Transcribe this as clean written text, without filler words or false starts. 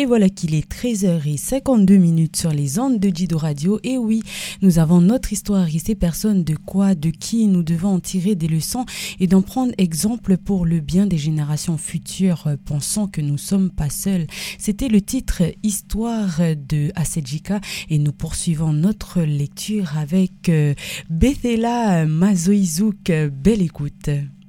Et voilà qu'il est 13h52 sur les ondes de Jido Radio. Et oui, nous avons notre histoire et ces personnes de quoi, de qui nous devons en tirer des leçons et d'en prendre exemple pour le bien des générations futures, pensant que nous ne sommes pas seuls. C'était le titre Histoire de Asedjika et nous poursuivons notre lecture avec Bethela Mazoizouk. Belle écoute.